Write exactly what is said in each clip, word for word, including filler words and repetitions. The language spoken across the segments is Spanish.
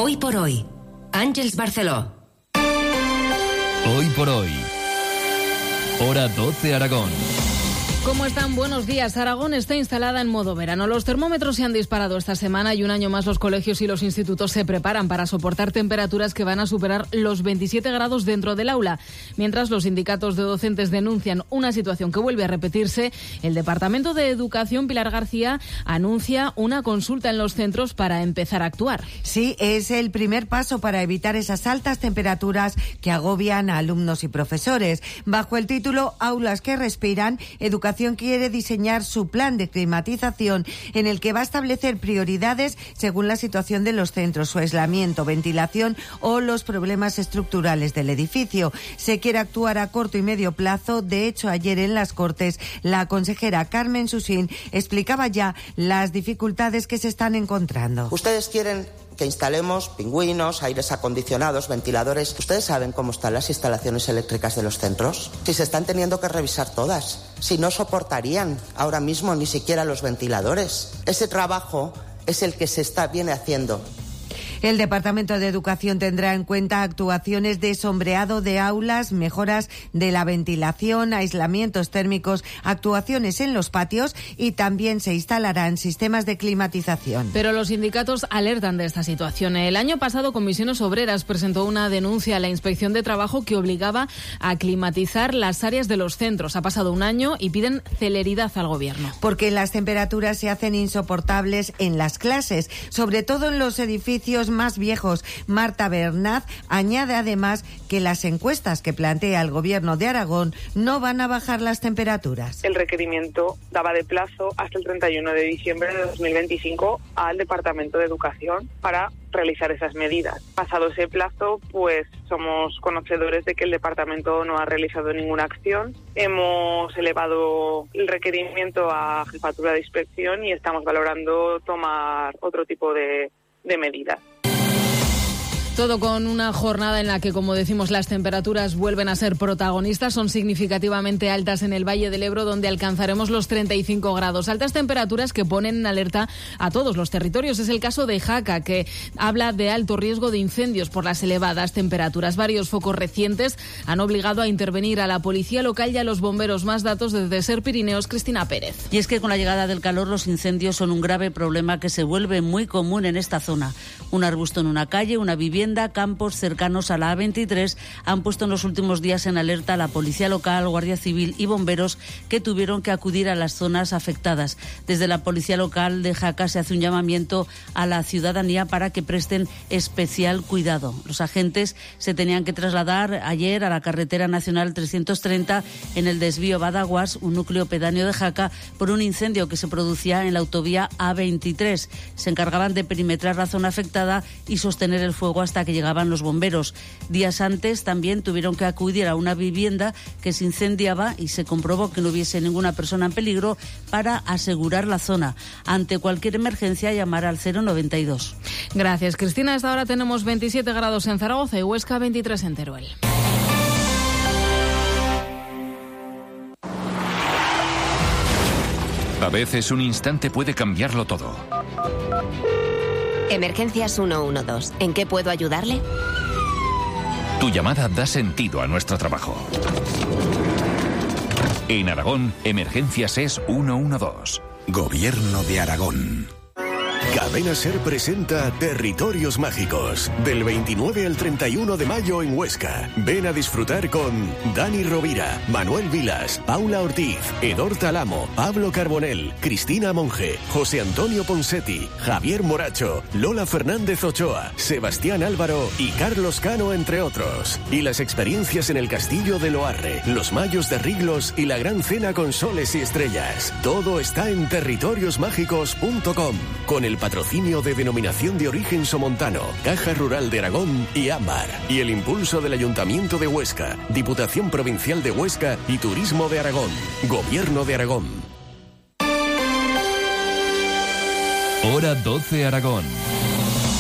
Hoy por hoy, Àngels Barceló. Hoy por hoy, hora doce Aragón. ¿Cómo están? Buenos días. Aragón está instalada en modo verano. Los termómetros se han disparado esta semana y un año más los colegios y los institutos se preparan para soportar temperaturas que van a superar los veintisiete grados dentro del aula. Mientras los sindicatos de docentes denuncian una situación que vuelve a repetirse, el Departamento de Educación, Pilar García, anuncia una consulta en los centros para empezar a actuar. Sí, es el primer paso para evitar esas altas temperaturas que agobian a alumnos y profesores. Bajo el título Aulas que respiran, Educación quiere diseñar su plan de climatización en el que va a establecer prioridades según la situación de los centros, su aislamiento, ventilación o los problemas estructurales del edificio. Se quiere actuar a corto y medio plazo. De hecho, ayer en las Cortes, la consejera Carmen Susín explicaba ya las dificultades que se están encontrando. Ustedes quieren que instalemos pingüinos, aires acondicionados, ventiladores. ¿Ustedes saben cómo están las instalaciones eléctricas de los centros? Si se están teniendo que revisar todas, si no soportarían ahora mismo ni siquiera los ventiladores. Ese trabajo es el que se está viene haciendo. El Departamento de Educación tendrá en cuenta actuaciones de sombreado de aulas, mejoras de la ventilación, aislamientos térmicos, actuaciones en los patios y también se instalarán sistemas de climatización. Pero los sindicatos alertan de esta situación. El año pasado, Comisiones Obreras presentó una denuncia a la Inspección de Trabajo que obligaba a climatizar las áreas de los centros. Ha pasado un año y piden celeridad al Gobierno. Porque las temperaturas se hacen insoportables en las clases, sobre todo en los edificios más viejos. Marta Bernaz añade además que las encuestas que plantea el Gobierno de Aragón no van a bajar las temperaturas. El requerimiento daba de plazo hasta el treinta y uno de diciembre de dos mil veinticinco al Departamento de Educación para realizar esas medidas. Pasado ese plazo, pues somos conocedores de que el departamento no ha realizado ninguna acción. Hemos elevado el requerimiento a Jefatura de Inspección y estamos valorando tomar otro tipo de, de medidas. Todo con una jornada en la que, como decimos, las temperaturas vuelven a ser protagonistas. Son significativamente altas en el Valle del Ebro, donde alcanzaremos los treinta y cinco grados. Altas temperaturas que ponen en alerta a todos los territorios. Es el caso de Jaca, que habla de alto riesgo de incendios por las elevadas temperaturas. Varios focos recientes han obligado a intervenir a la policía local y a los bomberos. Más datos desde Ser Pirineos, Cristina Pérez. Y es que con la llegada del calor, los incendios son un grave problema que se vuelve muy común en esta zona. Un arbusto en una calle, una vivienda, campos cercanos a la A veintitrés han puesto en los últimos días en alerta a la policía local, Guardia Civil y bomberos que tuvieron que acudir a las zonas afectadas. Desde la policía local de Jaca se hace un llamamiento a la ciudadanía para que presten especial cuidado. Los agentes se tenían que trasladar ayer a la carretera nacional trescientos treinta en el desvío Badaguas, un núcleo pedáneo de Jaca, por un incendio que se producía en la autovía A veintitrés. Se encargaban de perimetrar la zona afectada y sostener el fuego hasta que llegaban los bomberos. Días antes también tuvieron que acudir a una vivienda que se incendiaba y se comprobó que no hubiese ninguna persona en peligro para asegurar la zona. Ante cualquier emergencia, llamar al cero noventa y dos. Gracias, Cristina. Hasta ahora tenemos veintisiete grados en Zaragoza y Huesca, veintitrés en Teruel. A veces un instante puede cambiarlo todo. Emergencias ciento doce. ¿En qué puedo ayudarle? Tu llamada da sentido a nuestro trabajo. En Aragón, Emergencias es ciento doce. Gobierno de Aragón. Cadena Ser presenta Territorios Mágicos, del veintinueve al treinta y uno de mayo en Huesca. Ven a disfrutar con Dani Rovira, Manuel Vilas, Paula Ortiz, Edor Talamo, Pablo Carbonell, Cristina Monge, José Antonio Ponsetti, Javier Moracho, Lola Fernández Ochoa, Sebastián Álvaro y Carlos Cano, entre otros. Y las experiencias en el Castillo de Loarre, los Mayos de Riglos y la Gran Cena con Soles y Estrellas. Todo está en territorios mágicos punto com, con el patrocinio de Denominación de Origen Somontano, Caja Rural de Aragón y Ámbar, y el impulso del Ayuntamiento de Huesca, Diputación Provincial de Huesca y Turismo de Aragón. Gobierno de Aragón. Hora doce Aragón.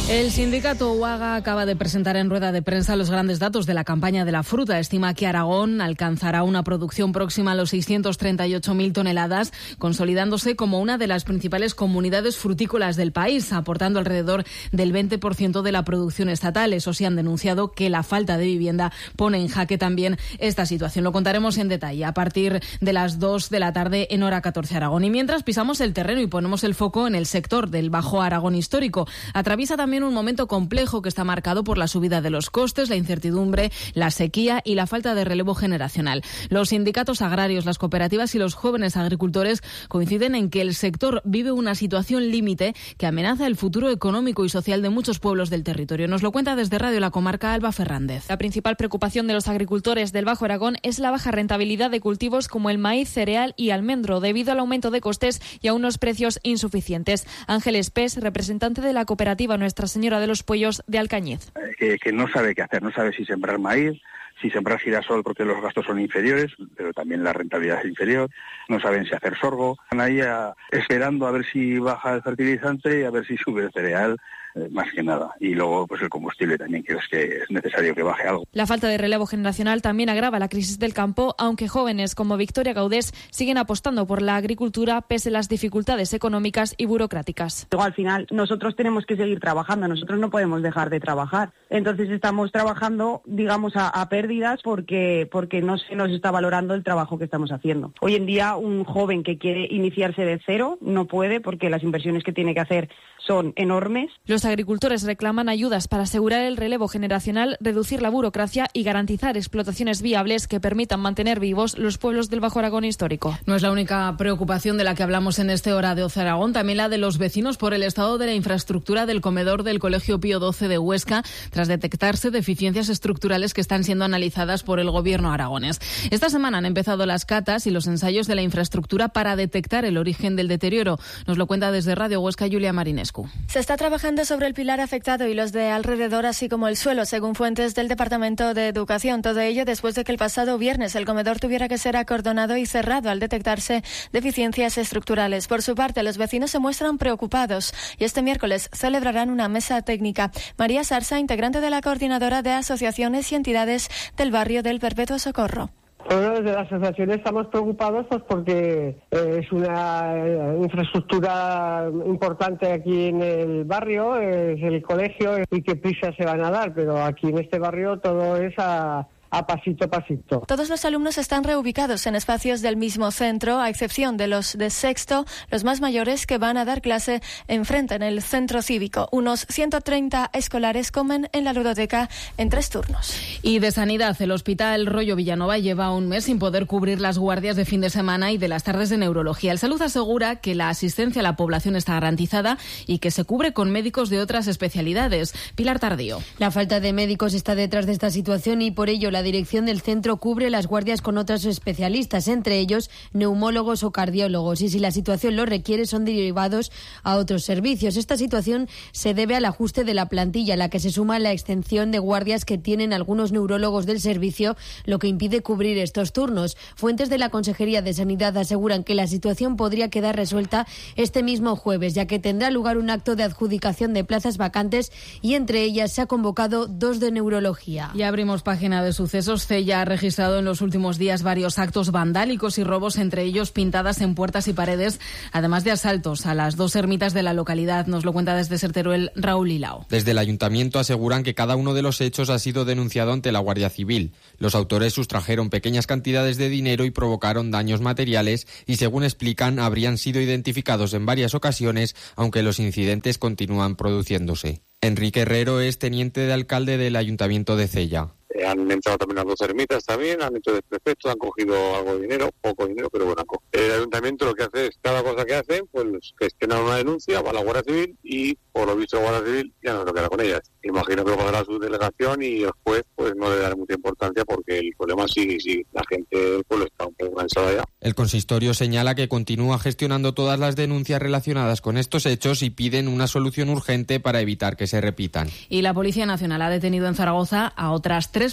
El sindicato UAGA acaba de presentar en rueda de prensa los grandes datos de la campaña de la fruta. Estima que Aragón alcanzará una producción próxima a los seiscientos treinta y ocho mil toneladas, consolidándose como una de las principales comunidades frutícolas del país, aportando alrededor del veinte por ciento de la producción estatal. Eso sí, han denunciado que la falta de vivienda pone en jaque también esta situación. Lo contaremos en detalle a partir de las dos de la tarde en hora catorce Aragón. Y mientras pisamos el terreno y ponemos el foco en el sector del Bajo Aragón histórico, atraviesa también un momento complejo que está marcado por la subida de los costes, la incertidumbre, la sequía y la falta de relevo generacional. Los sindicatos agrarios, las cooperativas y los jóvenes agricultores coinciden en que el sector vive una situación límite que amenaza el futuro económico y social de muchos pueblos del territorio. Nos lo cuenta desde Radio La Comarca Alba Fernández. La principal preocupación de los agricultores del Bajo Aragón es la baja rentabilidad de cultivos como el maíz, cereal y almendro, debido al aumento de costes y a unos precios insuficientes. Ángel Espés, representante de la cooperativa Nuestra Señora de los Puellos de Alcañiz. Que, que no sabe qué hacer, no sabe si sembrar maíz, si sembrar girasol porque los gastos son inferiores, pero también la rentabilidad es inferior, no saben si hacer sorgo, están ahí a, esperando a ver si baja el fertilizante y a ver si sube el cereal, eh, más que nada. Y luego pues el combustible también, que es que es necesario que baje algo. La falta de relevo generacional también agrava la crisis del campo, aunque jóvenes como Victoria Gaudés siguen apostando por la agricultura pese a las dificultades económicas y burocráticas. Luego al final nosotros tenemos que seguir trabajando, nosotros no podemos dejar de trabajar. Entonces estamos trabajando, digamos, a, a pérdidas porque, porque no se nos está valorando el trabajo que estamos haciendo. Hoy en día un joven que quiere iniciarse de cero no puede porque las inversiones que tiene que hacer son enormes. Los agricultores reclaman ayudas para asegurar el relevo generacional, reducir la burocracia y garantizar explotaciones viables que permitan mantener vivos los pueblos del Bajo Aragón histórico. No es la única preocupación de la que hablamos en este Hora de Oce Aragón, también la de los vecinos por el estado de la infraestructura del comedor del Colegio Pío doce de Huesca, tras detectarse deficiencias estructurales que están siendo analizadas por el gobierno aragonés. Esta semana han empezado las catas y los ensayos de la infraestructura para detectar el origen del deterioro. Nos lo cuenta desde Radio Huesca Julia Marinescu. Se está trabajando sobre el pilar afectado y los de alrededor, así como el suelo, según fuentes del Departamento de Educación. Todo ello después de que el pasado viernes el comedor tuviera que ser acordonado y cerrado al detectarse deficiencias estructurales. Por su parte, los vecinos se muestran preocupados y este miércoles celebrarán una mesa técnica. María Sarsa, integrante de la Coordinadora de Asociaciones y Entidades del Barrio del Perpetuo Socorro. Bueno, desde la asociación estamos preocupados pues porque eh, es una eh, infraestructura importante aquí en el barrio, es el colegio y qué prisa se van a dar, pero aquí en este barrio todo es a... a pasito a pasito. Todos los alumnos están reubicados en espacios del mismo centro, a excepción de los de sexto, los más mayores que van a dar clase enfrente en el centro cívico. Unos ciento treinta escolares comen en la ludoteca en tres turnos. Y de sanidad, el Hospital Rollo Villanova lleva un mes sin poder cubrir las guardias de fin de semana y de las tardes de neurología. El Salud asegura que la asistencia a la población está garantizada y que se cubre con médicos de otras especialidades. Pilar Tardío. La falta de médicos está detrás de esta situación y por ello la dirección del centro cubre las guardias con otros especialistas, entre ellos neumólogos o cardiólogos, y si la situación lo requiere son derivados a otros servicios. Esta situación se debe al ajuste de la plantilla, a la que se suma la extensión de guardias que tienen algunos neurólogos del servicio, lo que impide cubrir estos turnos. Fuentes de la Consejería de Sanidad aseguran que la situación podría quedar resuelta este mismo jueves, ya que tendrá lugar un acto de adjudicación de plazas vacantes y entre ellas se ha convocado dos de neurología. Y abrimos página de sucesos. Cella ha registrado en los últimos días varios actos vandálicos y robos, entre ellos pintadas en puertas y paredes, además de asaltos a las dos ermitas de la localidad. Nos lo cuenta desde Serteruel Raúl Hilao. Desde el ayuntamiento aseguran que cada uno de los hechos ha sido denunciado ante la Guardia Civil. Los autores sustrajeron pequeñas cantidades de dinero y provocaron daños materiales y, según explican, habrían sido identificados en varias ocasiones, aunque los incidentes continúan produciéndose. Enrique Herrero es teniente de alcalde del Ayuntamiento de Cella. Han entrado también las dos ermitas también, han hecho desperfectos, han cogido algo de dinero, poco dinero, pero bueno, han cogido. El ayuntamiento lo que hace es, cada cosa que hacen, pues gestionar una denuncia, va a la Guardia Civil y, por lo visto, la Guardia Civil ya no se lo queda con ellas. Imagino que pasará a su delegación y el juez pues no le dará mucha importancia porque el problema sigue y sigue. La gente del pueblo está un poco cansada ya. El consistorio señala que continúa gestionando todas las denuncias relacionadas con estos hechos y piden una solución urgente para evitar que se repitan. Y la Policía Nacional ha detenido en Zaragoza a otras tres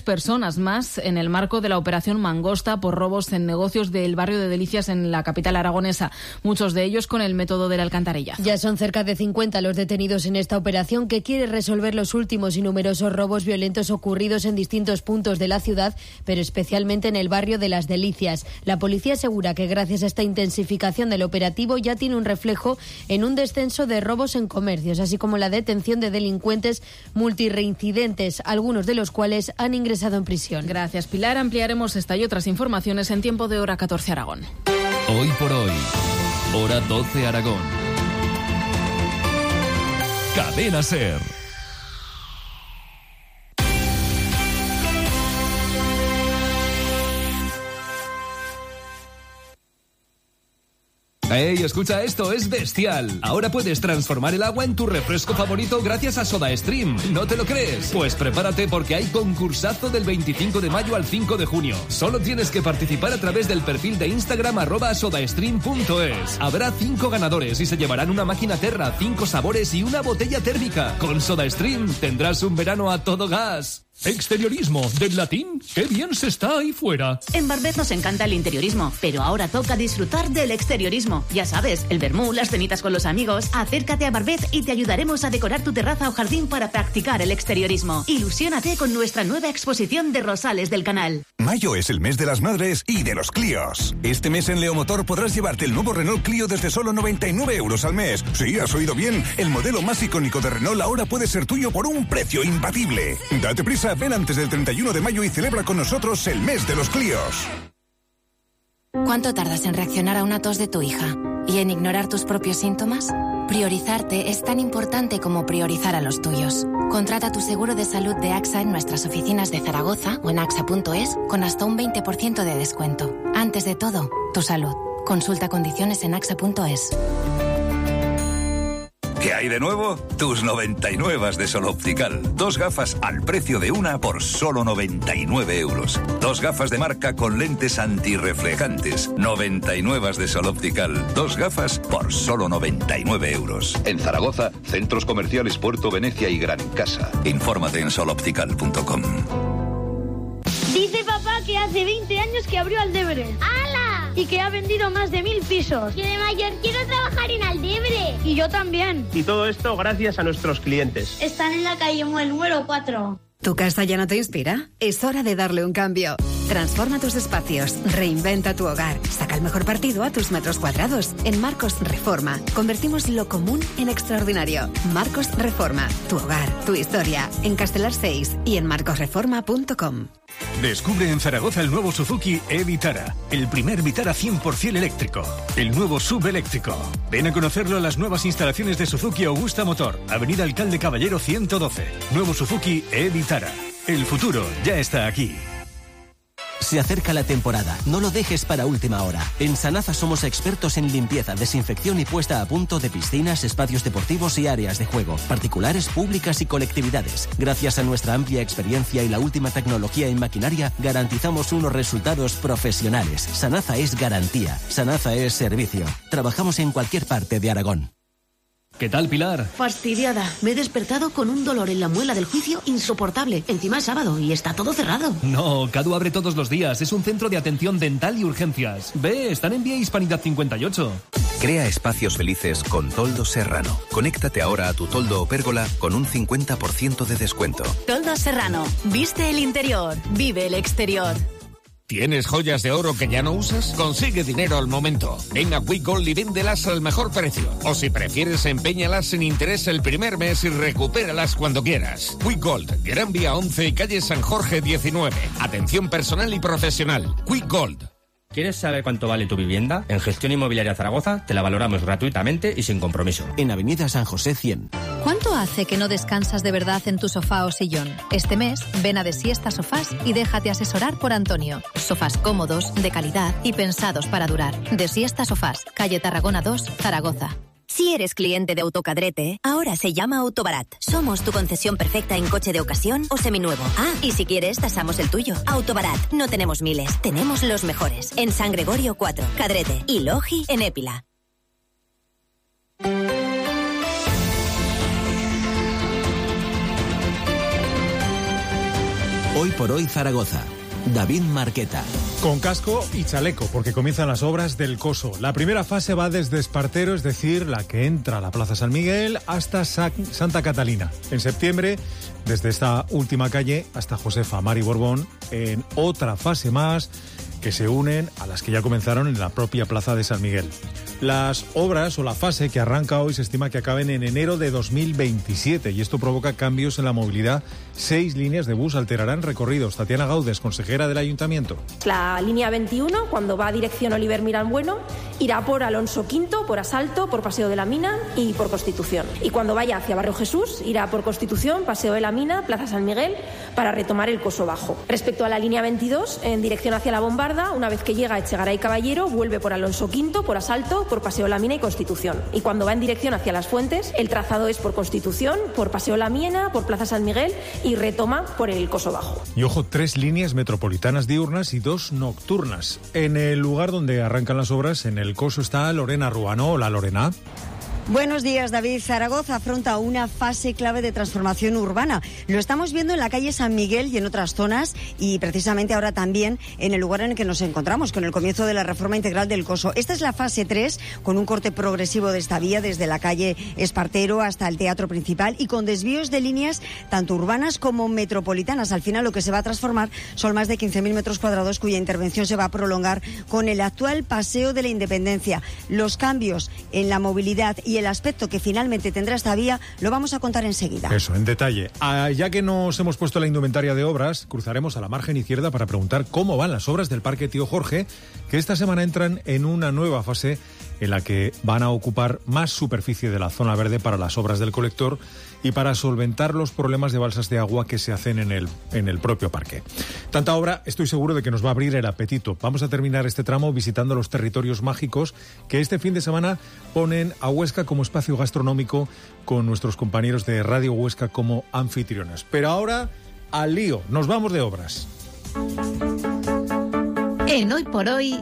personas más en el marco de la operación Mangosta por robos en negocios del barrio de Delicias en la capital aragonesa, muchos de ellos con el método del alcantarillazo. Ya son cerca de cincuenta los detenidos en esta operación que quiere resolver los últimos y numerosos robos violentos ocurridos en distintos puntos de la ciudad, pero especialmente en el barrio de Las Delicias. La policía asegura que gracias a esta intensificación del operativo ya tiene un reflejo en un descenso de robos en comercios, así como la detención de delincuentes multireincidentes, algunos de los cuales han ingresado en prisión. Gracias, Pilar. Ampliaremos esta y otras informaciones en tiempo de Hora catorce Aragón. Hoy por hoy, Hora doce Aragón. Cadena SER. ¡Ey, escucha esto! ¡Es bestial! Ahora puedes transformar el agua en tu refresco favorito gracias a SodaStream. ¿No te lo crees? Pues prepárate porque hay concursazo del veinticinco de mayo al cinco de junio. Solo tienes que participar a través del perfil de Instagram arroba sodastream punto es. Habrá cinco ganadores y se llevarán una máquina Terra, cinco sabores y una botella térmica. Con SodaStream tendrás un verano a todo gas. Exteriorismo, del latín, qué bien se está ahí fuera. En Barbet nos encanta el interiorismo, pero ahora toca disfrutar del exteriorismo. Ya sabes, el vermú, las cenitas con los amigos. Acércate a Barbet y te ayudaremos a decorar tu terraza o jardín para practicar el exteriorismo. Ilusiónate con nuestra nueva exposición de rosales del canal. Mayo es el mes de las madres y de los Clios. Este mes en Leomotor podrás llevarte el nuevo Renault Clio desde solo noventa y nueve euros al mes. Sí, has oído bien, el modelo más icónico de Renault ahora puede ser tuyo por un precio imbatible. Date prisa. Ven antes del treinta y uno de mayo y celebra con nosotros el mes de los Clios. ¿Cuánto tardas en reaccionar a una tos de tu hija y en ignorar tus propios síntomas? Priorizarte es tan importante como priorizar a los tuyos. Contrata tu seguro de salud de AXA en nuestras oficinas de Zaragoza o en axa punto es con hasta un veinte por ciento de descuento. Antes de todo, tu salud. Consulta condiciones en axa punto es. ¿Qué hay de nuevo? Tus noventa y nueve de Sol Optical. Dos gafas al precio de una por solo noventa y nueve euros. Dos gafas de marca con lentes antirreflejantes. noventa y nueve de Sol Optical. Dos gafas por solo noventa y nueve euros. En Zaragoza, centros comerciales Puerto Venecia y Gran Casa. Infórmate en sol optical punto com. Dice papá que hace veinte años que abrió Aldebres. ¡Hala! Y que ha vendido más de mil pisos. Yo de mayor quiero trabajar en Aldebres. Y yo también. Y todo esto gracias a nuestros clientes. Están en la calle Muel número cuatro. ¿Tu casa ya no te inspira? Es hora de darle un cambio. Transforma tus espacios, reinventa tu hogar, saca el mejor partido a tus metros cuadrados. En Marcos Reforma, convertimos lo común en extraordinario. Marcos Reforma, tu hogar, tu historia. En Castelar seis y en marcos reforma punto com. Descubre en Zaragoza el nuevo Suzuki e-Vitara, el primer Vitara cien por ciento eléctrico, el nuevo S U V eléctrico. Ven a conocerlo a las nuevas instalaciones de Suzuki Augusta Motor, Avenida Alcalde Caballero ciento doce. Nuevo Suzuki e-Vitara. El futuro ya está aquí. Se acerca la temporada, no lo dejes para última hora. En Sanasa somos expertos en limpieza, desinfección y puesta a punto de piscinas, espacios deportivos y áreas de juego, particulares, públicas y colectividades. Gracias a nuestra amplia experiencia y la última tecnología en maquinaria, garantizamos unos resultados profesionales. Sanasa es garantía, Sanasa es servicio. Trabajamos en cualquier parte de Aragón. ¿Qué tal, Pilar? Fastidiada. Me he despertado con un dolor en la muela del juicio insoportable. Encima es sábado y está todo cerrado. No, Cadu abre todos los días. Es un centro de atención dental y urgencias. Ve, están en Vía Hispanidad cincuenta y ocho. Crea espacios felices con Toldo Serrano. Conéctate ahora a tu toldo o pérgola con un cincuenta por ciento de descuento. Toldo Serrano. Viste el interior. Vive el exterior. ¿Tienes joyas de oro que ya no usas? Consigue dinero al momento. Ven a Quick Gold y véndelas al mejor precio. O si prefieres, empeñalas sin interés el primer mes y recupéralas cuando quieras. Quick Gold, Gran Vía once y calle San Jorge diecinueve. Atención personal y profesional. Quick Gold. ¿Quieres saber cuánto vale tu vivienda? En Gestión Inmobiliaria Zaragoza te la valoramos gratuitamente y sin compromiso. En Avenida San José cien. ¿Cuánto hace que no descansas de verdad en tu sofá o sillón? Este mes, ven a De Siesta Sofás y déjate asesorar por Antonio. Sofás cómodos, de calidad y pensados para durar. De Siesta Sofás, calle Tarragona dos, Zaragoza. Si eres cliente de Autocadrete, ahora se llama Autobarat. Somos tu concesión perfecta en coche de ocasión o seminuevo. Ah, y si quieres, tasamos el tuyo. Autobarat, no tenemos miles, tenemos los mejores. En San Gregorio cuatro, Cadrete y Logi en Épila. Hoy por hoy Zaragoza. David Marqueta. Con casco y chaleco, porque comienzan las obras del Coso. La primera fase va desde Espartero, es decir, la que entra a la Plaza San Miguel, hasta Sa- Santa Catalina. En septiembre, desde esta última calle hasta Josefa Mari Borbón, en otra fase más que se unen a las que ya comenzaron en la propia Plaza de San Miguel. Las obras o la fase que arranca hoy se estima que acaben en enero de dos mil veintisiete y esto provoca cambios en la movilidad. Seis líneas de bus alterarán recorridos. Tatiana Gaudes, consejera del Ayuntamiento. La línea veintiuno, cuando va a dirección Oliver Mirán Bueno, irá por Alonso Quinto, por Asalto, por Paseo de la Mina y por Constitución. Y cuando vaya hacia Barrio Jesús, irá por Constitución, Paseo de la Mina, Plaza San Miguel, para retomar el Coso Bajo. Respecto a la línea veintidós, en dirección hacia la Bombarda, una vez que llega a Echegaray Caballero, vuelve por Alonso Quinto, por Asalto, por Paseo de la Mina y Constitución. Y cuando va en dirección hacia Las Fuentes, el trazado es por Constitución, por Paseo la Mina, por Plaza San Miguel y retoma por el Coso Bajo. Y ojo, tres líneas metropolitanas diurnas y dos nocturnas. En el lugar donde arrancan las obras, en el Coso, está Lorena Ruano. Hola, Lorena. Buenos días, David. Zaragoza afronta una fase clave de transformación urbana. Lo estamos viendo en la calle San Miguel y en otras zonas y precisamente ahora también en el lugar en el que nos encontramos, con el comienzo de la reforma integral del Coso. Esta es la fase tres, con un corte progresivo de esta vía desde la calle Espartero hasta el Teatro Principal y con desvíos de líneas tanto urbanas como metropolitanas. Al final lo que se va a transformar son más de quince mil metros cuadrados cuya intervención se va a prolongar con el actual Paseo de la Independencia. Los cambios en la movilidad y Y el aspecto que finalmente tendrá esta vía lo vamos a contar enseguida. Eso, en detalle. Ah, ya que nos hemos puesto la indumentaria de obras, cruzaremos a la margen izquierda para preguntar cómo van las obras del Parque Tío Jorge, que esta semana entran en una nueva fase en la que van a ocupar más superficie de la zona verde para las obras del colector y para solventar los problemas de balsas de agua que se hacen en el, en el propio parque. Tanta obra, estoy seguro de que nos va a abrir el apetito. Vamos a terminar este tramo visitando los territorios mágicos que este fin de semana ponen a Huesca como espacio gastronómico con nuestros compañeros de Radio Huesca como anfitriones. Pero ahora, al lío, nos vamos de obras. En Hoy por Hoy,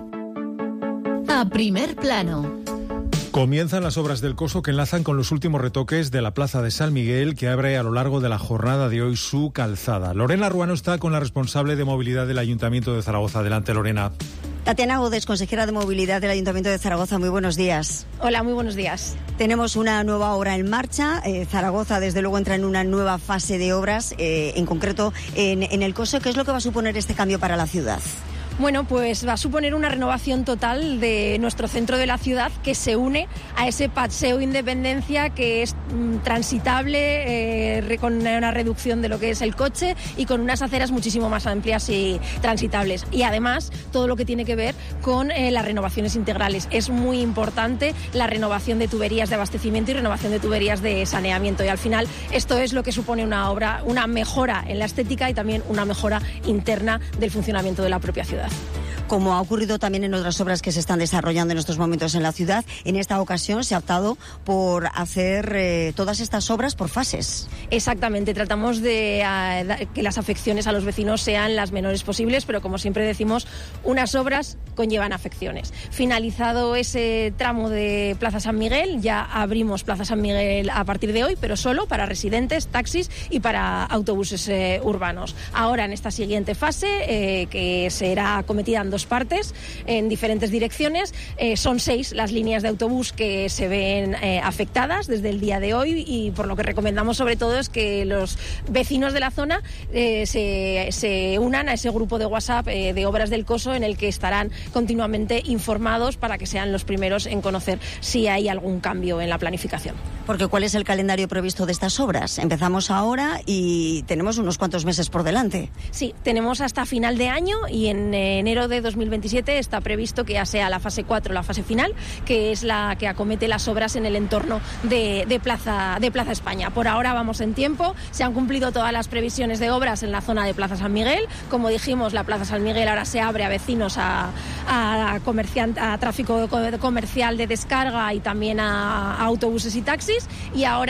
a primer plano. Comienzan las obras del Coso que enlazan con los últimos retoques de la Plaza de San Miguel, que abre a lo largo de la jornada de hoy su calzada. Lorena Ruano está con la responsable de movilidad del Ayuntamiento de Zaragoza. Adelante, Lorena. Tatiana Gaudes, consejera de movilidad del Ayuntamiento de Zaragoza. Muy buenos días. Hola, muy buenos días. Tenemos una nueva obra en marcha. Eh, Zaragoza, desde luego, entra en una nueva fase de obras, eh, en concreto en, en el Coso. ¿Qué es lo que va a suponer este cambio para la ciudad? Bueno, pues va a suponer una renovación total de nuestro centro de la ciudad que se une a ese Paseo Independencia que es mm, transitable, eh, con una reducción de lo que es el coche y con unas aceras muchísimo más amplias y transitables. Y además, todo lo que tiene que ver con eh, las renovaciones integrales. Es muy importante la renovación de tuberías de abastecimiento y renovación de tuberías de saneamiento. Y al final, esto es lo que supone una obra, una mejora en la estética y también una mejora interna del funcionamiento de la propia ciudad. Como ha ocurrido también en otras obras que se están desarrollando en estos momentos en la ciudad, en esta ocasión se ha optado por hacer eh, todas estas obras por fases. Exactamente, tratamos de uh, que las afecciones a los vecinos sean las menores posibles, pero como siempre decimos, unas obras conllevan afecciones. Finalizado ese tramo de Plaza San Miguel, ya abrimos Plaza San Miguel a partir de hoy, pero solo para residentes, taxis y para autobuses eh, urbanos. Ahora, en esta siguiente fase, eh, que será acometida en dos partes, en diferentes direcciones, eh, son seis las líneas de autobús que se ven eh, afectadas desde el día de hoy y por lo que recomendamos sobre todo es que los vecinos de la zona eh, se, se unan a ese grupo de WhatsApp eh, de Obras del Coso en el que estarán continuamente informados para que sean los primeros en conocer si hay algún cambio en la planificación. Porque ¿cuál es el calendario previsto de estas obras? Empezamos ahora y tenemos unos cuantos meses por delante. Sí, tenemos hasta final de año y en enero de dos mil veintisiete está previsto que ya sea la fase cuatro, la fase final, que es la que acomete las obras en el entorno de, de, Plaza, de Plaza España. Por ahora vamos en tiempo, se han cumplido todas las previsiones de obras en la zona de Plaza San Miguel. Como dijimos, la Plaza San Miguel ahora se abre a vecinos, a, a, comerciante, a tráfico comercial de descarga y también a, a autobuses y taxis, y ahora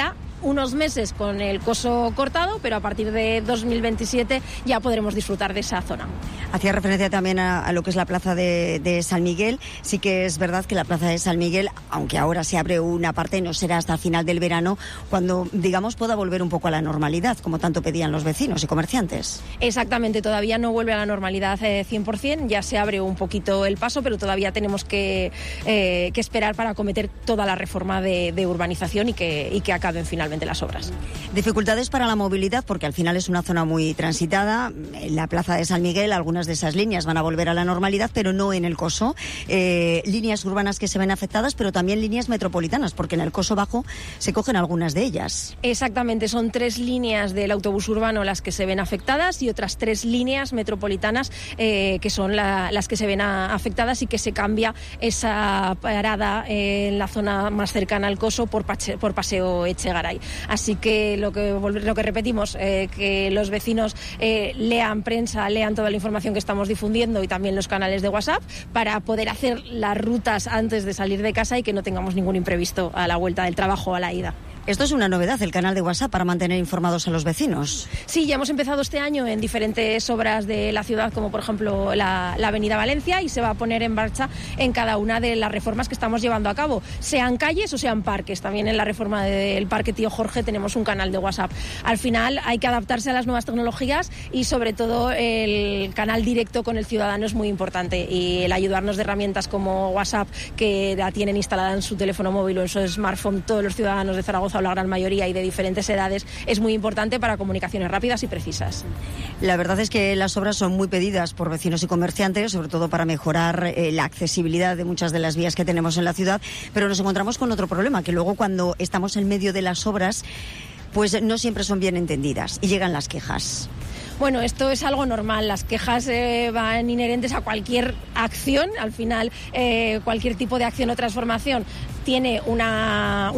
unos meses con el coso cortado, pero a partir de dos mil veintisiete ya podremos disfrutar de esa zona. Hacía referencia también a, a lo que es la plaza de, de San Miguel. Sí que es verdad que la plaza de San Miguel, aunque ahora se abre una parte, no será hasta el final del verano cuando, digamos, pueda volver un poco a la normalidad, como tanto pedían los vecinos y comerciantes. Exactamente, todavía no vuelve a la normalidad eh, cien por ciento, ya se abre un poquito el paso, pero todavía tenemos que, eh, que esperar para acometer toda la reforma de, de urbanización y que, y que acaben finalmente las obras. Dificultades para la movilidad, porque al final es una zona muy transitada. En la plaza de San Miguel, algunas de esas líneas van a volver a la normalidad, pero no en el Coso. Eh, líneas urbanas que se ven afectadas, pero también líneas metropolitanas, porque en el Coso Bajo se cogen algunas de ellas. Exactamente, son tres líneas del autobús urbano las que se ven afectadas y otras tres líneas metropolitanas eh, que son la, las que se ven a, afectadas y que se cambia esa parada eh, en la zona más cercana al Coso por, Pache, por Paseo Echegaray. Así que lo que, lo que repetimos, eh, que los vecinos eh, lean prensa, lean toda la información que estamos difundiendo y también los canales de WhatsApp para poder hacer las rutas antes de salir de casa y que no tengamos ningún imprevisto a la vuelta del trabajo o a la ida. Esto es una novedad, el canal de WhatsApp para mantener informados a los vecinos. Sí, ya hemos empezado este año en diferentes obras de la ciudad, como por ejemplo la, la Avenida Valencia, y se va a poner en marcha en cada una de las reformas que estamos llevando a cabo, sean calles o sean parques. También en la reforma del Parque Tío Jorge tenemos un canal de WhatsApp. Al final hay que adaptarse a las nuevas tecnologías y sobre todo el canal directo con el ciudadano es muy importante, y el ayudarnos de herramientas como WhatsApp, que la tienen instalada en su teléfono móvil o en su smartphone todos los ciudadanos de Zaragoza o la gran mayoría y de diferentes edades, es muy importante para comunicaciones rápidas y precisas. La verdad es que las obras son muy pedidas por vecinos y comerciantes, sobre todo para mejorar eh, la accesibilidad de muchas de las vías que tenemos en la ciudad, pero nos encontramos con otro problema, que luego cuando estamos en medio de las obras, pues no siempre son bien entendidas y llegan las quejas. Bueno, esto es algo normal. Las quejas eh, van inherentes a cualquier acción. Al final, eh, cualquier tipo de acción o transformación tiene una...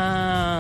una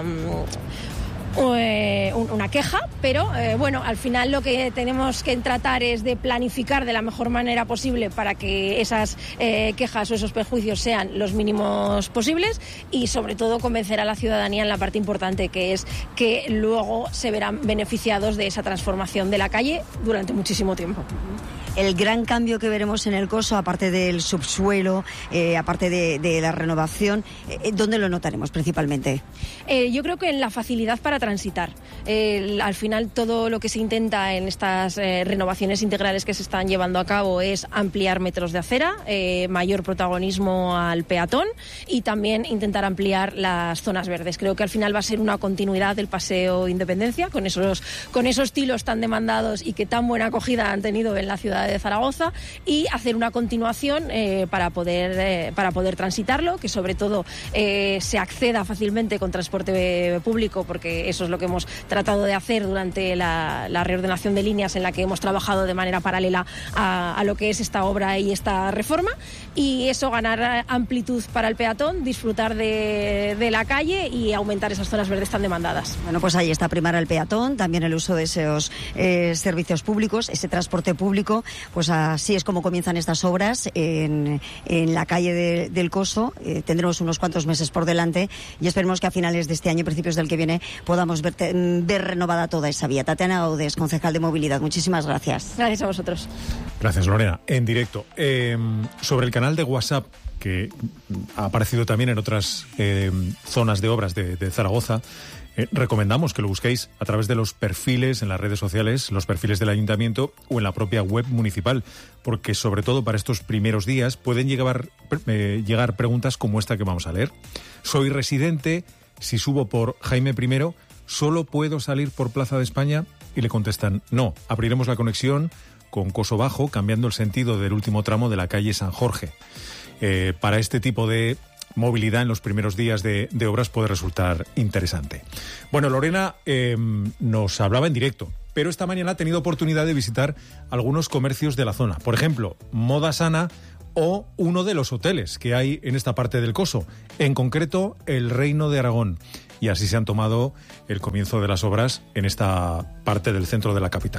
una queja, pero eh, bueno, al final lo que tenemos que tratar es de planificar de la mejor manera posible para que esas eh, quejas o esos perjuicios sean los mínimos posibles, y sobre todo convencer a la ciudadanía en la parte importante, que es que luego se verán beneficiados de esa transformación de la calle durante muchísimo tiempo. El gran cambio que veremos en el Coso, aparte del subsuelo, eh, aparte de, de la renovación, eh, ¿dónde lo notaremos principalmente? Eh, yo creo que en la facilidad para transitar. Eh, al final todo lo que se intenta en estas eh, renovaciones integrales que se están llevando a cabo es ampliar metros de acera, eh, mayor protagonismo al peatón y también intentar ampliar las zonas verdes. Creo que al final va a ser una continuidad del Paseo Independencia, con esos, con esos tilos tan demandados y que tan buena acogida han tenido en la ciudad de Zaragoza, y hacer una continuación eh, para poder eh, para poder transitarlo, que sobre todo eh, se acceda fácilmente con transporte público, porque eso es lo que hemos tratado de hacer durante la, la reordenación de líneas en la que hemos trabajado de manera paralela a, a lo que es esta obra y esta reforma, y eso, ganar amplitud para el peatón, disfrutar de, de la calle y aumentar esas zonas verdes tan demandadas. Bueno, pues ahí está, primar el peatón, también el uso de esos eh, servicios públicos, ese transporte público. Pues así es como comienzan estas obras en, en la calle de, del Coso. Eh, tendremos unos cuantos meses por delante y esperemos que a finales de este año, principios del que viene, podamos ver, ver renovada toda esa vía. Tatiana Gaudes, concejal de Movilidad, muchísimas gracias. Gracias a vosotros. Gracias, Lorena. En directo. Eh, sobre el canal de WhatsApp, que ha aparecido también en otras eh, zonas de obras de, de Zaragoza, Eh, recomendamos que lo busquéis a través de los perfiles en las redes sociales, los perfiles del ayuntamiento o en la propia web municipal, porque sobre todo para estos primeros días pueden llegar, eh, llegar preguntas como esta que vamos a leer. Soy residente, si subo por Jaime I, ¿solo puedo salir por Plaza de España? Y le contestan, no, abriremos la conexión con Coso Bajo, cambiando el sentido del último tramo de la calle San Jorge. Eh, para este tipo de movilidad en los primeros días de, de obras puede resultar interesante. Bueno, Lorena eh, nos hablaba en directo, pero esta mañana ha tenido oportunidad de visitar algunos comercios de la zona. Por ejemplo, Moda Sana o uno de los hoteles que hay en esta parte del Coso, en concreto el Reino de Aragón. Y así se han tomado el comienzo de las obras en esta parte del centro de la capital. Pues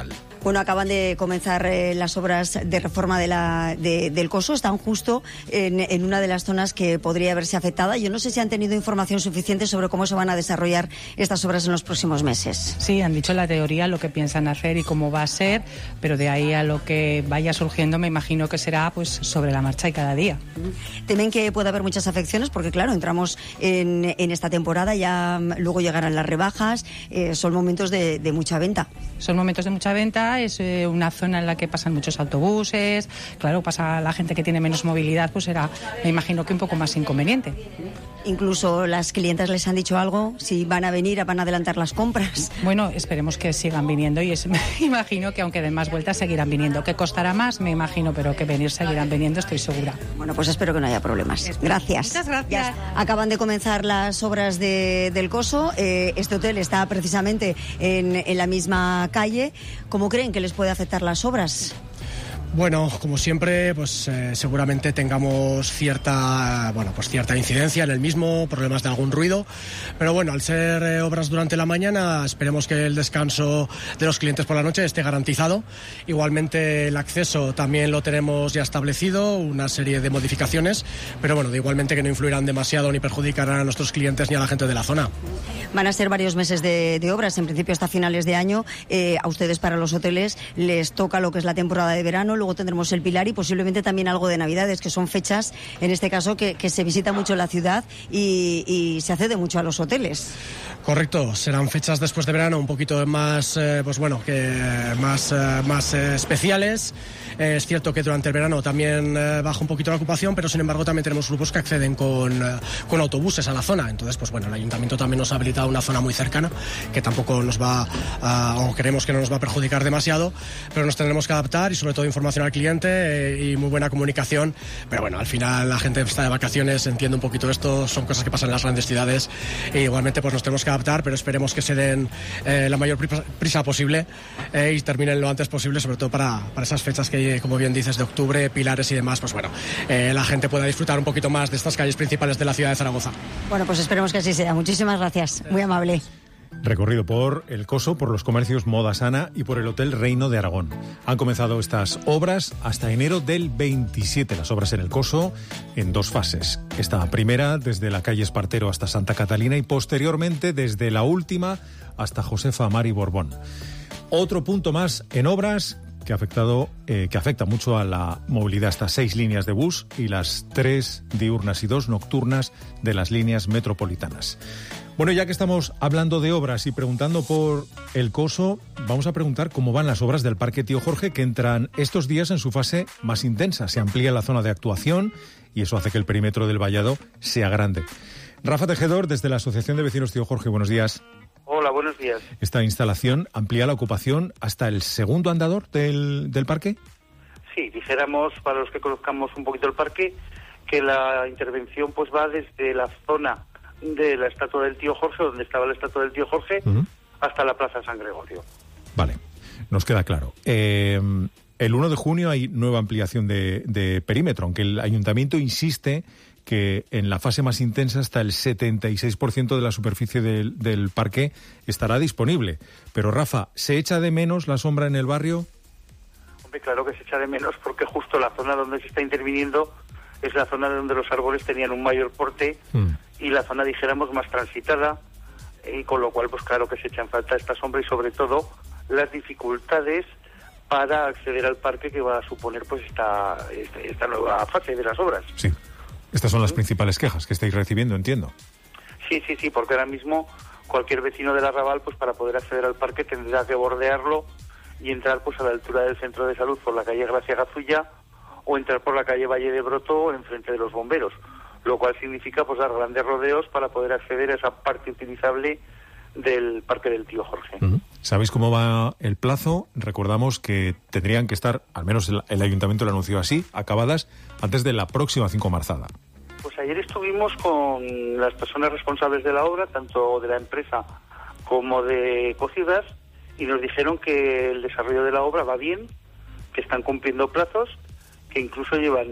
Bueno, acaban de comenzar eh, las obras de reforma de la, de, del Coso. Están justo en, en una de las zonas que podría verse afectada. Yo no sé si han tenido información suficiente sobre cómo se van a desarrollar estas obras en los próximos meses. Sí, han dicho la teoría, lo que piensan hacer y cómo va a ser, pero de ahí a lo que vaya surgiendo me imagino que será pues sobre la marcha y cada día. Temen que pueda haber muchas afecciones porque, claro, entramos en, en esta temporada, ya luego llegarán las rebajas, eh, son momentos de, de mucha venta. Son momentos de mucha venta, es eh, una zona en la que pasan muchos autobuses, claro, pasa la gente que tiene menos movilidad, pues será, me imagino que un poco más inconveniente. Incluso las clientas les han dicho algo, si van a venir, van a adelantar las compras. Bueno, esperemos que sigan viniendo y es, me imagino que aunque den más vueltas seguirán viniendo. ¿Que costará más? Me imagino, pero que venir seguirán viniendo, estoy segura. Bueno, pues espero que no haya problemas. Gracias. Muchas gracias. Ya acaban de comenzar las obras de, del Coso. Eh, este hotel está precisamente en, en la misma calle. ¿Cómo creen que les puede afectar las obras? Bueno, como siempre, pues eh, seguramente tengamos cierta, bueno, pues cierta incidencia en el mismo, problemas de algún ruido, pero bueno, al ser eh, obras durante la mañana, esperemos que el descanso de los clientes por la noche esté garantizado. Igualmente el acceso también lo tenemos ya establecido, una serie de modificaciones, pero bueno, de igualmente que no influirán demasiado ni perjudicarán a nuestros clientes ni a la gente de la zona. Van a ser varios meses de, de obras, en principio hasta finales de año. Eh, a ustedes para los hoteles les toca lo que es la temporada de verano. Luego tendremos el Pilar y posiblemente también algo de Navidades, que son fechas, en este caso, que, que se visita mucho la ciudad y, y se accede mucho a los hoteles. Correcto, serán fechas después de verano un poquito más, eh, pues bueno, que más, eh, más eh, especiales. Eh, es cierto que durante el verano también eh, baja un poquito la ocupación, pero sin embargo también tenemos grupos que acceden con, eh, con autobuses a la zona. Entonces, pues bueno, el ayuntamiento también nos ha habilitado una zona muy cercana, que tampoco nos va, a, o creemos que no nos va a perjudicar demasiado, pero nos tendremos que adaptar y sobre todo información al cliente eh, y muy buena comunicación. Pero bueno, al final la gente está de vacaciones, entiende un poquito esto, son cosas que pasan en las grandes ciudades e igualmente pues nos tenemos que adaptar, pero esperemos que se den eh, la mayor prisa posible eh, y terminen lo antes posible, sobre todo para, para esas fechas que, como bien dices, de octubre, Pilares y demás, pues bueno, eh, la gente pueda disfrutar un poquito más de estas calles principales de la ciudad de Zaragoza. Bueno, pues esperemos que así sea. Muchísimas gracias, muy amable. Recorrido por el Coso, por los comercios Moda Sana y por el Hotel Reino de Aragón. Han comenzado estas obras hasta enero del veintisiete, las obras en el Coso, en dos fases. Esta primera desde la calle Espartero hasta Santa Catalina y posteriormente desde la última hasta Josefa Mari Borbón. Otro punto más en obras que ha afectado, eh, que afecta mucho a la movilidad, estas seis líneas de bus y las tres diurnas y dos nocturnas de las líneas metropolitanas. Bueno, ya que estamos hablando de obras y preguntando por el Coso, vamos a preguntar cómo van las obras del Parque Tío Jorge, que entran estos días en su fase más intensa. Se amplía la zona de actuación y eso hace que el perímetro del vallado sea grande. Rafa Tejedor, desde la Asociación de Vecinos Tío Jorge, buenos días. Hola, buenos días. ¿Esta instalación amplía la ocupación hasta el segundo andador del, del parque? Sí, dijéramos, para los que conozcamos un poquito el parque, que la intervención pues va desde la zona de la estatua del Tío Jorge, donde estaba la estatua del Tío Jorge, uh-huh, hasta la Plaza San Gregorio. Vale, nos queda claro. Eh, el uno de junio hay nueva ampliación de, de perímetro, aunque el ayuntamiento insiste que en la fase más intensa hasta el setenta y seis por ciento de la superficie del, del parque estará disponible. Pero Rafa, ¿se echa de menos la sombra en el barrio? Hombre, claro que se echa de menos, porque justo la zona donde se está interviniendo es la zona donde los árboles tenían un mayor porte mm. y la zona, dijéramos, más transitada, y con lo cual, pues claro que se echa en falta esta sombra y sobre todo las dificultades para acceder al parque que va a suponer pues esta, esta, esta nueva fase de las obras. Sí. Estas son las principales quejas que estáis recibiendo, entiendo. Sí, sí, sí, porque ahora mismo cualquier vecino del Arrabal, pues para poder acceder al parque tendrá que bordearlo y entrar pues a la altura del centro de salud por la calle Gracia Gazulla o entrar por la calle Valle de Broto enfrente de los bomberos, lo cual significa pues dar grandes rodeos para poder acceder a esa parte utilizable del Parque del Tío Jorge. Uh-huh. ¿Sabéis cómo va el plazo? Recordamos que tendrían que estar, al menos el, el ayuntamiento lo anunció así, acabadas antes de la próxima cinco marzada. Pues ayer estuvimos con las personas responsables de la obra, tanto de la empresa como de Ecociudad, y nos dijeron que el desarrollo de la obra va bien, que están cumpliendo plazos, que incluso llevan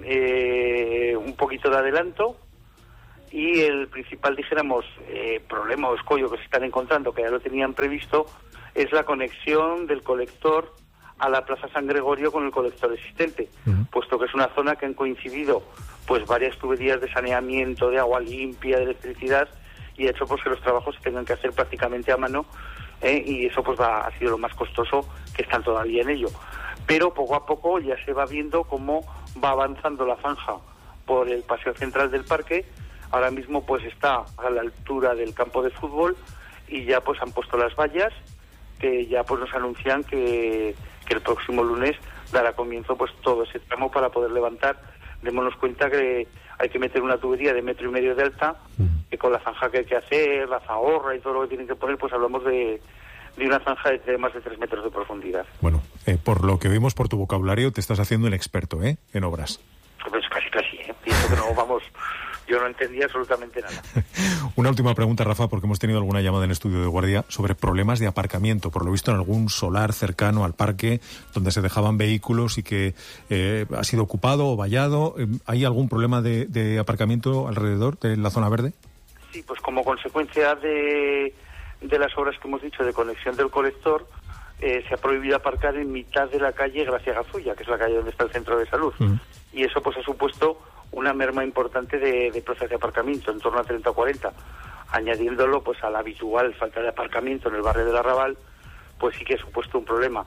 eh, un poquito de adelanto, y el principal, dijéramos, eh, problema o escollo que se están encontrando, que ya lo tenían previsto, es la conexión del colector a la Plaza San Gregorio con el colector existente, uh-huh. puesto que es una zona que han coincidido pues varias tuberías de saneamiento, de agua limpia, de electricidad, y ha hecho pues que los trabajos se tengan que hacer prácticamente a mano, ¿eh? y eso pues va, ha sido lo más costoso, que están todavía en ello. Pero poco a poco ya se va viendo cómo va avanzando la zanja por el paseo central del parque. Ahora mismo pues está a la altura del campo de fútbol y ya pues han puesto las vallas, que ya pues nos anuncian que, que el próximo lunes dará comienzo pues todo ese tramo para poder levantar. Démonos cuenta que hay que meter una tubería de metro y medio de alta, que con la zanja que hay que hacer, la zahorra y todo lo que tienen que poner, pues hablamos de, de una zanja de, de más de tres metros de profundidad. Bueno, eh, por lo que vimos por tu vocabulario, te estás haciendo un experto, ¿eh?, en obras. Pues casi, casi, ¿eh? Pienso que no, vamos, yo no entendía absolutamente nada. Una última pregunta, Rafa, porque hemos tenido alguna llamada en estudio de guardia sobre problemas de aparcamiento, por lo visto en algún solar cercano al parque donde se dejaban vehículos y que eh, ha sido ocupado o vallado. ¿Hay algún problema de, de aparcamiento alrededor de la zona verde? Sí, pues como consecuencia de, de las obras que hemos dicho de conexión del colector, eh, se ha prohibido aparcar en mitad de la calle Gracia Gazulla, que es la calle donde está el centro de salud. Uh-huh. Y eso pues ha supuesto una merma importante de, de plazas de aparcamiento, en torno a treinta o cuarenta. Añadiéndolo pues a la habitual falta de aparcamiento en el barrio del Arrabal, pues sí que ha supuesto un problema.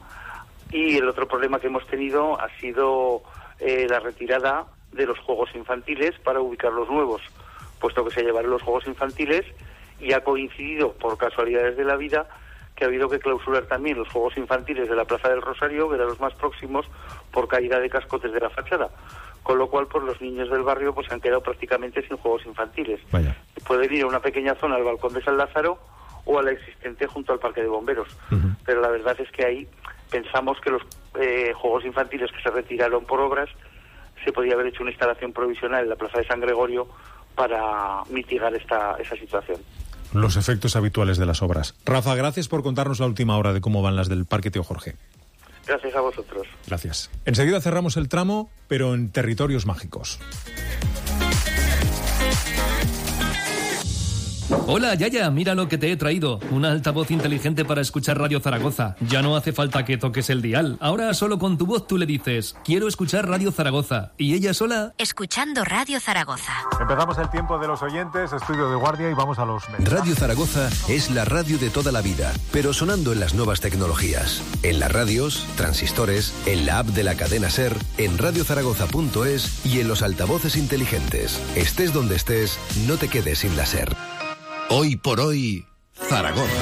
Y el otro problema que hemos tenido ha sido eh, la retirada de los juegos infantiles para ubicar los nuevos, puesto que se llevaron los juegos infantiles y ha coincidido, por casualidades de la vida, que ha habido que clausurar también los juegos infantiles de la Plaza del Rosario, que eran los más próximos, por caída de cascotes de la fachada. Con lo cual, pues los niños del barrio pues se han quedado prácticamente sin juegos infantiles. Vaya. Pueden ir a una pequeña zona al balcón de San Lázaro o a la existente junto al Parque de Bomberos. Uh-huh. Pero la verdad es que ahí pensamos que los eh, juegos infantiles que se retiraron por obras, se podía haber hecho una instalación provisional en la Plaza de San Gregorio para mitigar esta esa situación. Los efectos habituales de las obras. Rafa, gracias por contarnos la última hora de cómo van las del Parque Tío Jorge. Gracias a vosotros. Gracias. Enseguida cerramos el tramo, pero en territorios mágicos. Hola, Yaya, mira lo que te he traído. Una altavoz inteligente para escuchar Radio Zaragoza. Ya no hace falta que toques el dial. Ahora solo con tu voz tú le dices, quiero escuchar Radio Zaragoza. Y ella sola... Escuchando Radio Zaragoza. Empezamos el tiempo de los oyentes, estudio de guardia, y vamos a los... Radio Zaragoza es la radio de toda la vida, pero sonando en las nuevas tecnologías. En las radios, transistores, en la app de la cadena SER, en radio zaragoza punto es y en los altavoces inteligentes. Estés donde estés, no te quedes sin la SER. Hoy por hoy, Zaragoza.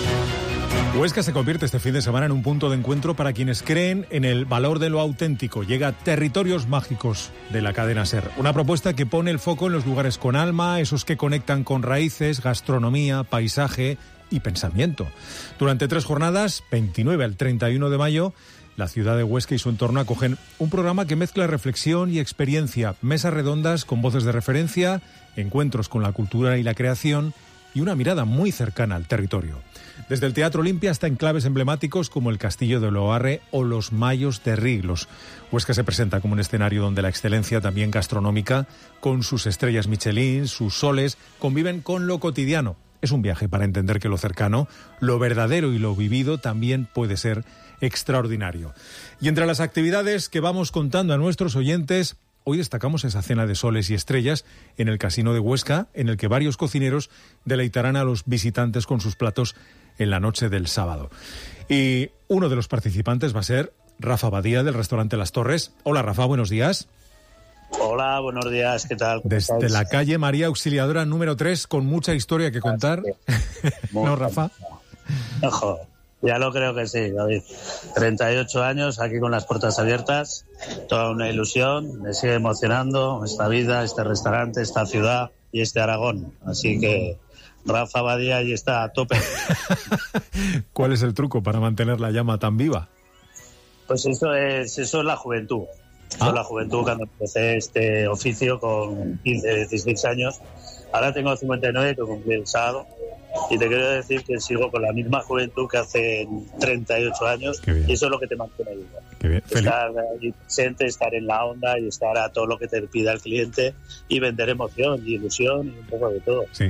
Huesca se convierte este fin de semana en un punto de encuentro para quienes creen en el valor de lo auténtico. Llega Territorios Mágicos de la cadena SER. Una propuesta que pone el foco en los lugares con alma, esos que conectan con raíces, gastronomía, paisaje y pensamiento. Durante tres jornadas, veintinueve al treinta y uno de mayo, la ciudad de Huesca y su entorno acogen un programa que mezcla reflexión y experiencia, mesas redondas con voces de referencia, encuentros con la cultura y la creación y una mirada muy cercana al territorio. Desde el Teatro Olimpia hasta enclaves emblemáticos como el Castillo de Loarre o los Mayos de Riglos. Huesca se presenta como un escenario donde la excelencia también gastronómica, con sus estrellas Michelin, sus soles, conviven con lo cotidiano. Es un viaje para entender que lo cercano, lo verdadero y lo vivido también puede ser extraordinario. Y entre las actividades que vamos contando a nuestros oyentes, hoy destacamos esa cena de soles y estrellas en el Casino de Huesca, en el que varios cocineros deleitarán a los visitantes con sus platos en la noche del sábado. Y uno de los participantes va a ser Rafa Badía, del restaurante Las Torres. Hola, Rafa, buenos días. Hola, buenos días, ¿qué tal? Desde estáis? La calle María Auxiliadora número tres, con mucha historia que contar. ¿No, Rafa? Ojo, ya lo creo que sí, David. treinta y ocho años aquí con las puertas abiertas, toda una ilusión, me sigue emocionando esta vida, este restaurante, esta ciudad y este Aragón. Así que Rafa Badía ahí está a tope. ¿Cuál es el truco para mantener la llama tan viva? Pues eso es, eso es la juventud. Eso ¿Ah? es la juventud cuando empecé este oficio con quince, dieciséis años. Ahora tengo cincuenta y nueve, que cumplí el sábado. Y te quiero decir que sigo con la misma juventud que hace treinta y ocho años. Y eso es lo que te mantiene vivo. Qué bien. Estar ahí presente, estar en la onda y estar a todo lo que te pida el cliente y vender emoción y ilusión y un poco de todo. Sí.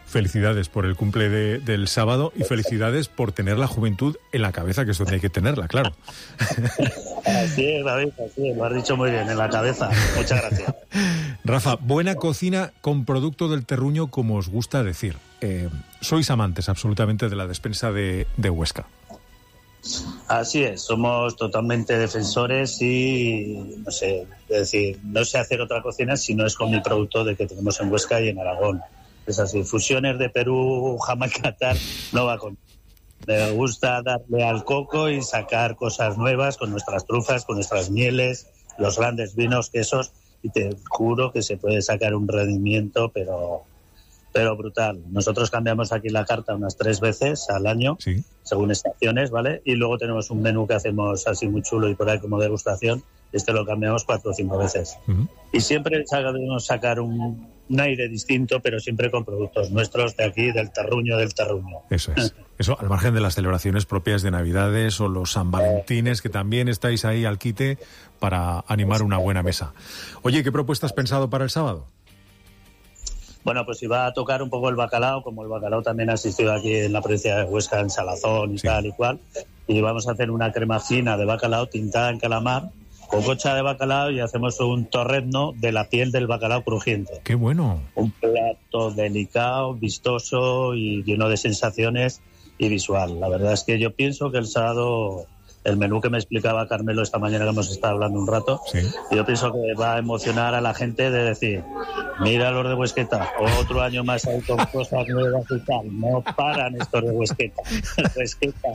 felicidades por el cumple de, del sábado y felicidades por tener la juventud en la cabeza, que es donde hay que tenerla, claro. Así es, David, así es, lo has dicho muy bien, en la cabeza. Muchas gracias. Rafa, buena cocina con producto del terruño, como os gusta decir. Eh, sois amantes absolutamente de la despensa de, de Huesca. Así es, somos totalmente defensores y, no sé, es decir, no sé hacer otra cocina si no es con el producto de que tenemos en Huesca y en Aragón. Es así, fusiones de Perú, Jamaica, tal, no va con... Me gusta darle al coco y sacar cosas nuevas con nuestras trufas, con nuestras mieles, los grandes vinos, quesos, y te juro que se puede sacar un rendimiento, pero... pero brutal. Nosotros cambiamos aquí la carta unas tres veces al año, sí, según estaciones, ¿vale? Y luego tenemos un menú que hacemos así muy chulo y por ahí como degustación. Este lo cambiamos cuatro o cinco veces. Uh-huh. Y siempre debemos sacar un, un aire distinto, pero siempre con productos nuestros de aquí, del terruño, del terruño. Eso es. Eso al margen de las celebraciones propias de Navidades o los San Valentines, que también estáis ahí al quite para animar una buena mesa. Oye, ¿qué propuesta has pensado para el sábado? Bueno, pues iba a tocar un poco el bacalao, como el bacalao también ha asistido aquí en la provincia de Huesca, en Salazón y sí, tal y cual. Y vamos a hacer una crema fina de bacalao tintada en calamar, con cocha de bacalao, y hacemos un torrezno de la piel del bacalao crujiente. ¡Qué bueno! Un plato delicado, vistoso y lleno de sensaciones y visual. La verdad es que yo pienso que el sábado... El menú que me explicaba Carmelo esta mañana, que hemos estado hablando un rato, sí, yo pienso que va a emocionar a la gente de decir, mira los de Huesqueta, otro año más ahí con cosas nuevas y tal. No paran estos de Huesqueta. Huesqueta.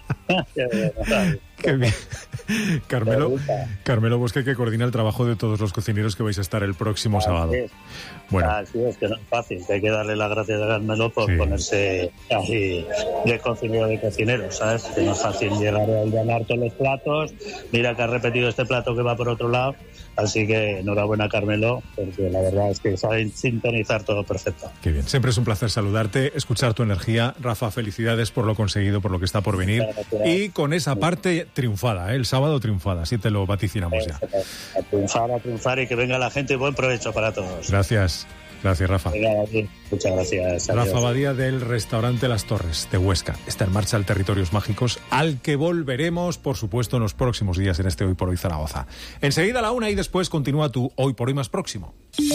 Qué bien. Carmelo, Carmelo Bosque, que coordina el trabajo de todos los cocineros que vais a estar el próximo Así sábado. Es. Bueno. Así es, que no es fácil, que hay que darle las gracias a Carmelo por sí, ponerse ahí de cocinero de cocinero, ¿sabes? Que no es fácil llegar a ganar todos los platos. Mira que ha repetido este plato que va por otro lado. Así que enhorabuena, Carmelo, porque la verdad es que saben sintonizar todo perfecto. Qué bien. Siempre es un placer saludarte, escuchar tu energía. Rafa, felicidades por lo conseguido, por lo que está por venir. Y con esa parte triunfada, ¿eh? El sábado triunfada, así te lo vaticinamos ya. A triunfar, a triunfar y que venga la gente y buen provecho para todos. Gracias. Gracias, Rafa. Muchas gracias. Adiós. Rafa Badía, del restaurante Las Torres de Huesca. Está en marcha el Territorios Mágicos, al que volveremos, por supuesto, en los próximos días en este Hoy por Hoy Zaragoza. Enseguida a la una y después continúa tu Hoy por Hoy más próximo.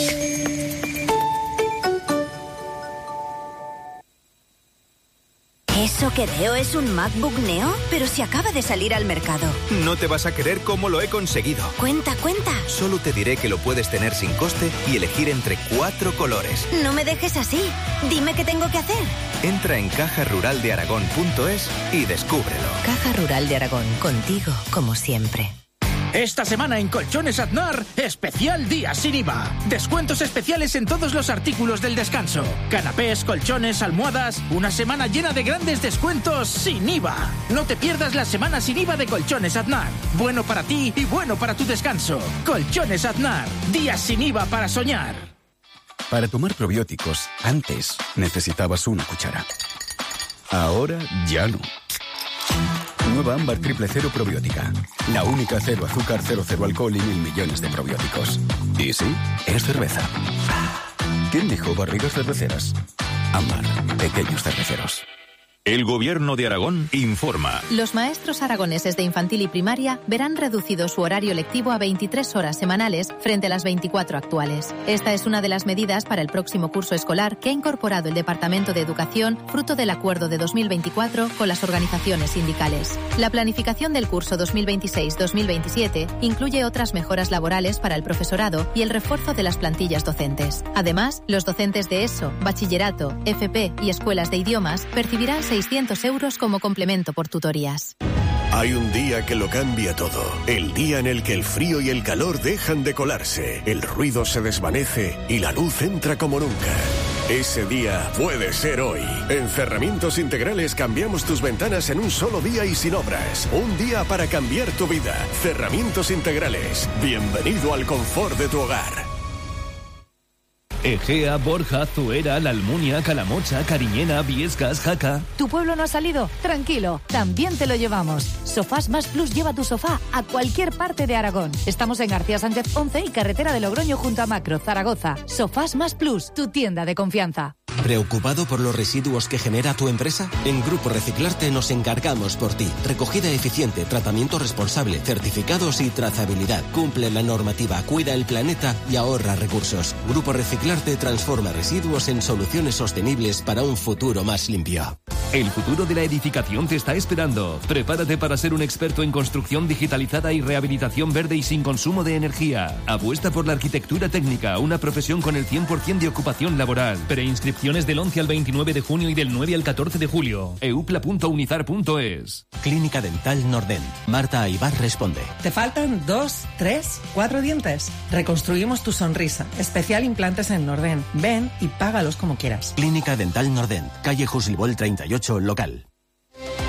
¿Eso que veo es un MacBook Neo? Pero si acaba de salir al mercado. No te vas a creer cómo lo he conseguido. Cuenta, cuenta. Solo te diré que lo puedes tener sin coste y elegir entre cuatro colores. No me dejes así. Dime qué tengo que hacer. Entra en caja rural de aragón punto es y descúbrelo. Caja Rural de Aragón, contigo como siempre. Esta semana en Colchones Aznar, especial día sin I V A. Descuentos especiales en todos los artículos del descanso. Canapés, colchones, almohadas. Una semana llena de grandes descuentos sin I V A. No te pierdas la semana sin I V A de Colchones Aznar. Bueno para ti y bueno para tu descanso. Colchones Aznar. Días sin I V A para soñar. Para tomar probióticos, antes necesitabas una cuchara. Ahora ya no. Nueva Ámbar Triple Cero Probiótica. La única cero azúcar, cero, cero alcohol y mil millones de probióticos. Y sí, es cerveza. ¿Quién dijo barrigas cerveceras? Ámbar, pequeños cerveceros. El Gobierno de Aragón informa. Los maestros aragoneses de infantil y primaria verán reducido su horario lectivo a veintitrés horas semanales frente a las veinticuatro actuales. Esta es una de las medidas para el próximo curso escolar que ha incorporado el Departamento de Educación, fruto del acuerdo de dos mil veinticuatro con las organizaciones sindicales. La planificación del curso dos mil veintiséis dos mil veintisiete incluye otras mejoras laborales para el profesorado y el refuerzo de las plantillas docentes. Además, los docentes de ESO, bachillerato, F P y escuelas de idiomas percibirán seiscientos euros como complemento por tutorías. Hay un día que lo cambia todo. El día en el que el frío y el calor dejan de colarse, el ruido se desvanece y la luz entra como nunca. Ese día puede ser hoy. En Cerramientos Integrales cambiamos tus ventanas en un solo día y sin obras. Un día para cambiar tu vida. Cerramientos Integrales. Bienvenido al confort de tu hogar. Egea, Borja, Zuera, La Almunia, Calamocha, Cariñena, Viescas, Jaca. ¿Tu pueblo no ha salido? Tranquilo, también te lo llevamos. Sofás Más Plus lleva tu sofá a cualquier parte de Aragón. Estamos en García Sánchez once y carretera de Logroño junto a Macro, Zaragoza. Sofás Más Plus, tu tienda de confianza. ¿Preocupado por los residuos que genera tu empresa? En Grupo Reciclarte nos encargamos por ti. Recogida eficiente, tratamiento responsable, certificados y trazabilidad. Cumple la normativa, cuida el planeta y ahorra recursos. Grupo Reciclarte transforma residuos en soluciones sostenibles para un futuro más limpio. El futuro de la edificación te está esperando. Prepárate para ser un experto en construcción digitalizada y rehabilitación verde y sin consumo de energía. Apuesta por la arquitectura técnica, una profesión con el cien por ciento de ocupación laboral. Preinscripciones del once al veintinueve de junio y del nueve al catorce de julio. eupla punto unizar punto es. Clínica Dental Nordent. Marta Aybar responde. ¿Te faltan dos, tres, cuatro dientes? Reconstruimos tu sonrisa. Especial implantes en Nordent. Ven y págalos como quieras. Clínica Dental Nordent. Calle Jusilbol treinta y ocho, local.